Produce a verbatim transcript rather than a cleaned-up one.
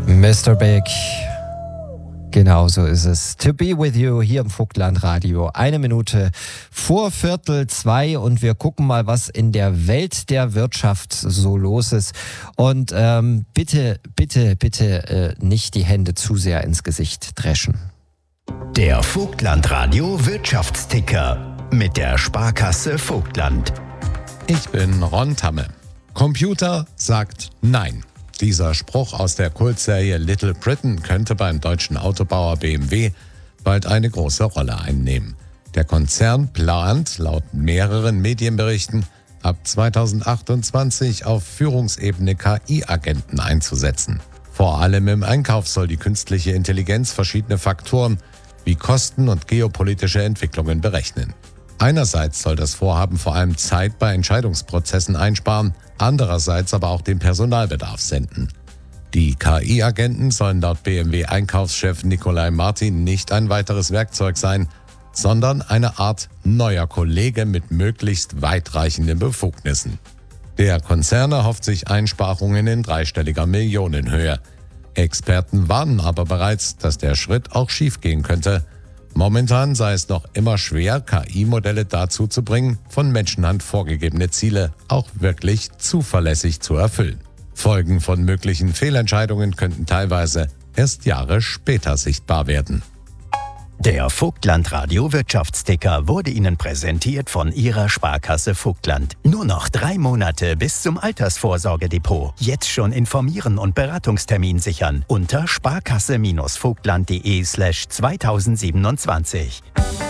Mister Big, genau so ist es. To be with you hier im Vogtland Radio. Eine Minute vor Viertel zwei und wir gucken mal, was in der Welt der Wirtschaft so los ist. Und ähm, bitte, bitte, bitte äh, nicht die Hände zu sehr ins Gesicht dreschen. Der Vogtland Radio Wirtschaftsticker mit der Sparkasse Vogtland. Ich bin Ron Tamme. Computer sagt Nein. Dieser Spruch aus der Kultserie Little Britain könnte beim deutschen Autobauer B M W bald eine große Rolle einnehmen. Der Konzern plant, laut mehreren Medienberichten, ab zweitausendachtundzwanzig auf Führungsebene K I-Agenten einzusetzen. Vor allem im Einkauf soll die künstliche Intelligenz verschiedene Faktoren wie Kosten und geopolitische Entwicklungen berechnen. Einerseits soll das Vorhaben vor allem Zeit bei Entscheidungsprozessen einsparen, andererseits aber auch den Personalbedarf senken. Die K I-Agenten sollen laut B M W-Einkaufschef Nikolai Martin nicht ein weiteres Werkzeug sein, sondern eine Art neuer Kollege mit möglichst weitreichenden Befugnissen. Der Konzern erhofft sich Einsparungen in dreistelliger Millionenhöhe. Experten warnen aber bereits, dass der Schritt auch schiefgehen könnte. Momentan sei es noch immer schwer, K I-Modelle dazu zu bringen, von Menschenhand vorgegebene Ziele auch wirklich zuverlässig zu erfüllen. Folgen von möglichen Fehlentscheidungen könnten teilweise erst Jahre später sichtbar werden. Der Vogtland Radio Wirtschaftsticker wurde Ihnen präsentiert von Ihrer Sparkasse Vogtland. Nur noch drei Monate bis zum Altersvorsorgedepot. Jetzt schon informieren und Beratungstermin sichern unter sparkasse-vogtland.de slash zweitausendsiebenundzwanzig.